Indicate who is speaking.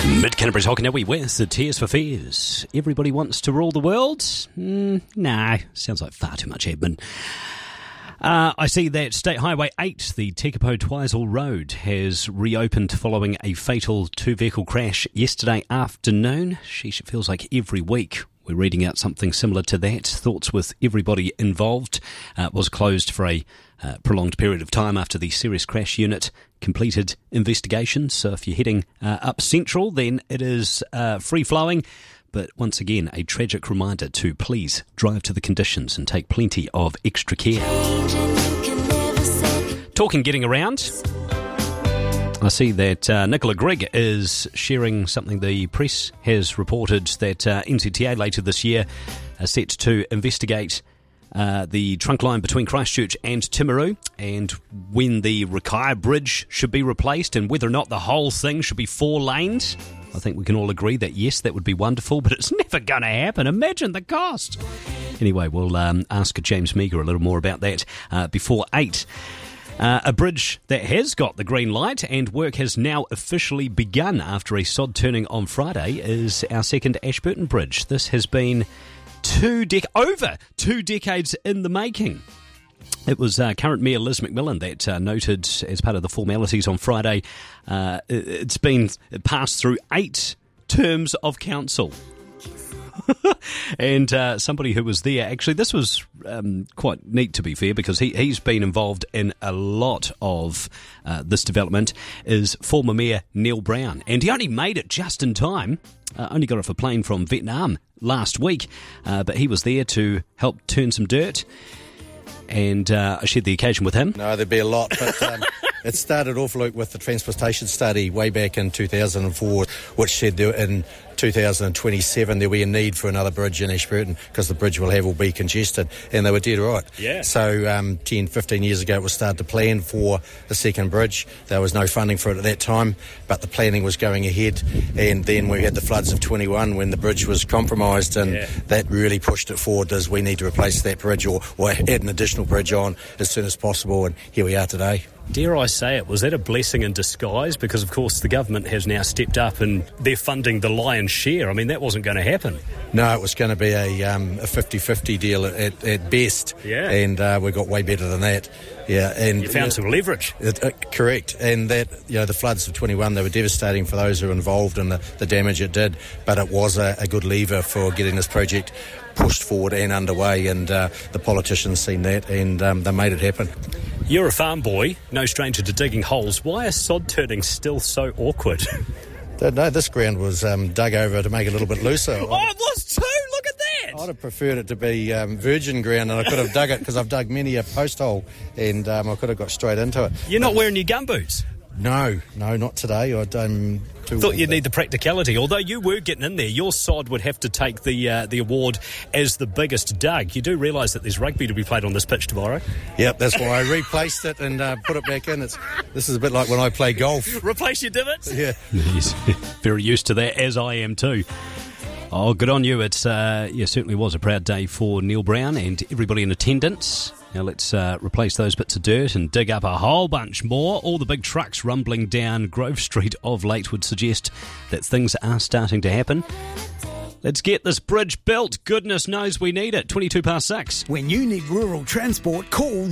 Speaker 1: Mid-Canterbury's Hockanui with the Tears for Fears. Everybody wants to rule the world? Nah, sounds like far too much admin. I see that State Highway 8, the Tekapo-Twizel Road, has reopened following a fatal two-vehicle crash yesterday afternoon. Sheesh, it feels like every week we're reading out something similar to that. Thoughts with everybody involved. Was closed for a prolonged period of time after the serious crash unit completed investigations. So if you're heading up Central, then it is free-flowing. But once again, a tragic reminder to please drive to the conditions and take plenty of extra care. Talking getting around, I see that Nicola Grigg is sharing something the press has reported that NZTA later this year are set to investigate the trunk line between Christchurch and Timaru, and when the Rakaia Bridge should be replaced and whether or not the whole thing should be 4 lanes. I think we can all agree that yes, that would be wonderful, but it's never going to happen. Imagine the cost. Anyway, we'll ask James Meagher a little more about that before 8. A bridge that has got the green light and work has now officially begun after a sod turning on Friday is our second Ashburton Bridge. This has been over 2 decades in the making. It was current Mayor Liz McMillan that noted as part of the formalities on Friday, it's been passed through 8 terms of council. And somebody who was there, actually this was quite neat to be fair, because he's been involved in a lot of this development, is former Mayor Neil Brown. And he only made it just in time, only got off a plane from Vietnam last week, but he was there to help turn some dirt. And I shared the occasion with him.
Speaker 2: No, there'd be a lot, but it started off, Luke, with the transportation study way back in 2004, which said that in 2027 there'll be a need for another bridge in Ashburton because the bridge will be congested, and they were dead right.
Speaker 1: Yeah.
Speaker 2: So 10, 15 years ago it was started to plan for a second bridge. There was no funding for it at that time, but the planning was going ahead, and then we had the floods of 21 when the bridge was compromised, and that really pushed it forward as we need to replace that bridge or add an additional bridge on as soon as possible, and here we are today.
Speaker 1: Dare I say it, was that a blessing in disguise? Because, of course, the government has now stepped up and they're funding the lion's share. I mean, that wasn't going to happen.
Speaker 2: No, it was going to be a 50-50 deal at best.
Speaker 1: Yeah.
Speaker 2: And we got way better than that. Yeah, and
Speaker 1: you found some leverage.
Speaker 2: Correct. And that, the floods of 21, they were devastating for those who were involved and the damage it did. But it was a good lever for getting this project pushed forward and underway, and the politicians seen that, and they made it happen.
Speaker 1: You're a farm boy, no stranger to digging holes. Why are sod turning still so awkward?
Speaker 2: No, this ground was dug over to make it a little bit looser.
Speaker 1: Oh, it was too! Look at that!
Speaker 2: I'd have preferred it to be virgin ground, and I could have dug it because I've dug many a post hole, and I could have got straight into it.
Speaker 1: You're not wearing your gumboots?
Speaker 2: No, not today.
Speaker 1: Thought you'd need the practicality. Although you were getting in there, your sod would have to take the award as the biggest dug. You do realise that there's rugby to be played on this pitch tomorrow?
Speaker 2: Yep, that's why I replaced it and put it back in. This is a bit like when I play golf.
Speaker 1: Replace your divots?
Speaker 2: Yeah.
Speaker 1: He's very used to that, as I am too. Oh, good on you. It certainly was a proud day for Neil Brown and everybody in attendance. Now let's replace those bits of dirt and dig up a whole bunch more. All the big trucks rumbling down Grove Street of late would suggest that things are starting to happen. Let's get this bridge built. Goodness knows we need it. 6:22.
Speaker 3: When you need rural transport, call